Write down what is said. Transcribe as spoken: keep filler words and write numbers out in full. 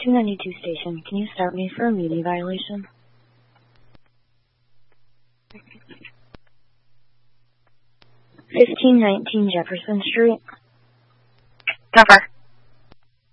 two ninety-two station. Can you start me for a meeting violation? fifteen nineteen Jefferson Street. Jeffer.